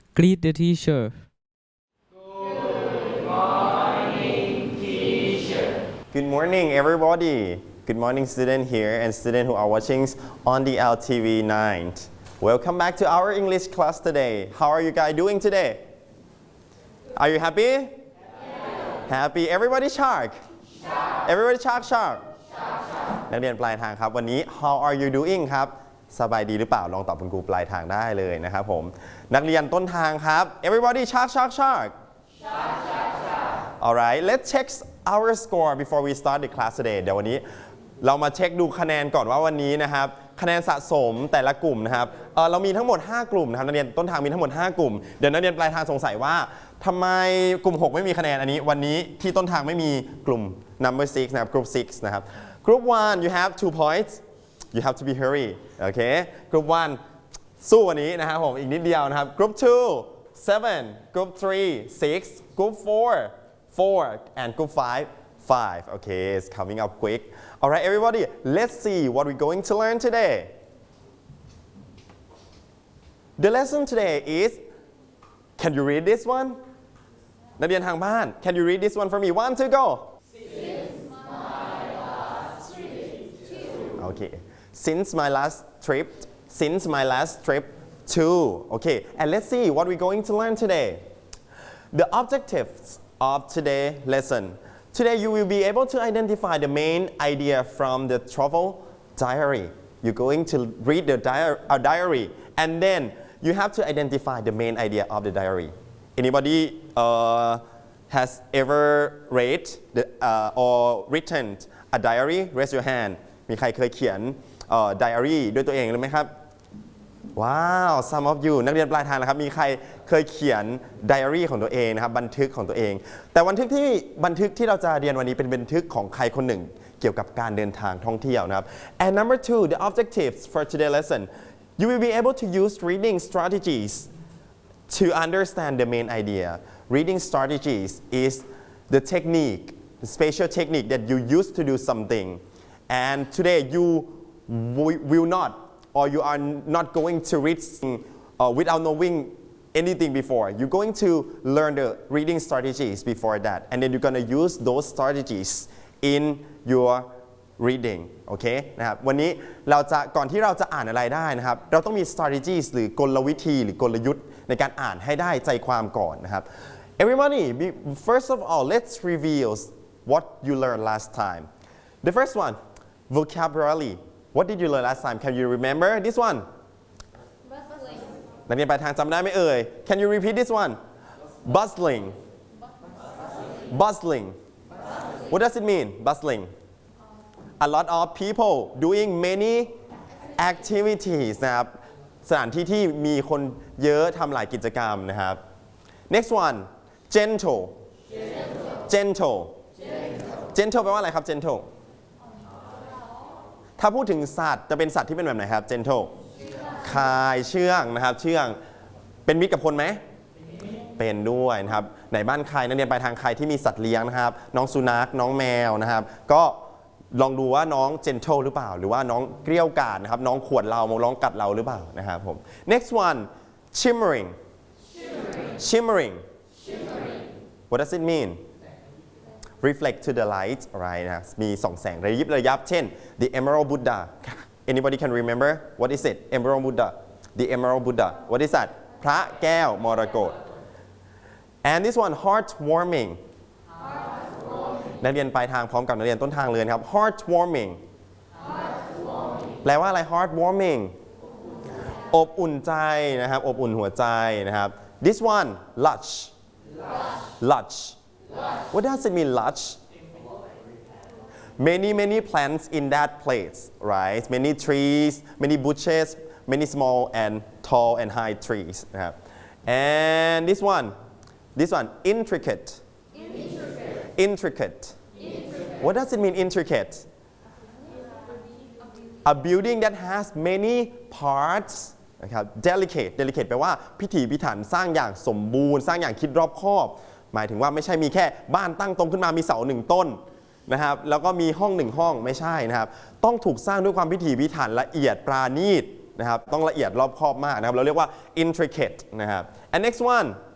Greet the teacher. Good morning, everybody. Good morning, student here and student who are watching on the LTV 9. Welcome back to our English class today. How are you guys doing today? Are you happy? Yeah. Happy. Everybody shark. Everybody shark. นักเรียนปลายทางครับวันนี้ How are you doing ครับสบายดีหรือเปล่าลองตอบคุณครูปลายทางได้เลยนะครับผมนักเรียนต้นทางครับ Everybody shark. Alright, let's check our score before we start the class today เดี๋ยววันนี้เรามาเช็คดูคะแนนก่อนว่าวันนี้นะครับคะแนนสะสมแต่ละกลุ่มนะครับเรามีทั้งหมด5กลุ่มนะครับนักเรียนต้นทางมีทั้งหมด5กลุ่มเดี๋ยวนักเรียนปลายทางสงสัยว่าทำไมกลุ่ม6ไม่มีคะแนนอันนี้วันนี้ที่ต้นทางไม่มีกลุ่ม number 6นะครับ group 6นะครับ group 1 you have 2 points you have to be hurry okay group 1สู้วันนี้นะครับผมอีกนิดเดียวนะครับ group 2 7 group 3 6 group 4 and group 5 okay it's coming up quick alright everybody let's see what we're going to learn today the lesson today is can you read this one นักเรียนทางบ้าน can you read this one for me 1 2 go okay since my last trip to okay and let's see what we're going to learn today the objectives of today's lesson today you will be able to identify the main idea from the travel diary you're going to read the diary and then you have to identify the main idea of the diary anybody has ever read or written a diary raise your hand มีใครเคยเขียนdiary ด้วยตัวเองหรือไม่ครับว้าว some of you นักเรียนปลายทางนะครับมีใครเคยเขียน diary ของตัวเองนะครับบันทึกของตัวเองแต่บันทึกที่เราจะเรียนวันนี้เป็นบันทึกของใครคนหนึ่งเกี่ยวกับการเดินทางท่องเที่ยวนะครับ and number 2 the objectives for today's lesson you will be able to use reading strategies to understand the main idea reading strategies is the technique the special technique that you use to do something and today you will not or you are not going to read without knowing anything before you're going to learn the reading strategies before that and then you're going to use those strategies in your reading โอเคนะครับวันนี้ก่อนที่เราจะอ่านอะไรได้นะครับเราต้องมี strategies หรือกลวิธีหรือกลยุทธ์ในการอ่านให้ได้ใจความก่อนนะครับ everybody first of all let's review what you learned last time the first one vocabulary what did you learn last time can you remember this one bustling นักเรียนปลายทางจำได้ไหมเอ่ย can you repeat this one bustling what does it mean bustling a lot of people doing many activities นะครับสถานที่ที่มีคนเยอะทำหลายกิจกรรมนะครับ next one gentle แปลว่าอะไรครับ gentle ถ้าพูดถึงสัตว์จะเป็นสัตว์ที่เป็นแบบไหนครับ gentle คายเชื่องนะครับเชื่องเป็นมิตรกับคนไหมเป็นด้วยนะครับไหนบ้านใครนักเรียนไปทางใครที่มีสัตว์เลี้ยงนะครับน้องสุนัขน้องแมวนะครับก็ลองดูว่าน้อง gentle หรือเปล่าหรือว่าน้องเกรี้ยวกราดนะครับน้องข่วนเราน้องกัดเราหรือเปล่านะครับผม next one shimmering what does it mean reflect to the light right นะมีส่องแสงระยิบระยับเช่น the emerald Buddha anybody can remember what is it emerald Buddha what is that พระแก้วมรกต and this one heartwarming นักเรียนปลายทางพร้อมกับนักเรียนต้นทางเลยครับ heartwarming แปลว่าอะไร heartwarming อบอุ่นใจนะครับอบอุ่นหัวใจนะครับ this one lush what does it mean lush many plants in that place right many trees many bushes many small and tall and high trees นะครับ and this one intricate what does it mean intricate a building that has many parts นะครับ delicate แปลว่าพิถีพิถันสร้างอย่างสมบูรณ์สร้างอย่างคิดรอบคอบหมายถึงว่าไม่ใช่มีแค่บ้านตั้งตรงขึ้นมามีเสา1ต้นนะครับแล้วก็มีห้อง1ห้องไม่ใช่นะครับต้องถูกสร้างด้วยความพิถีพิถันละเอียดปราณีตนะครับต้องละเอียดรอบคอบมากนะครับเราเรียกว่า intricate นะครับ and next one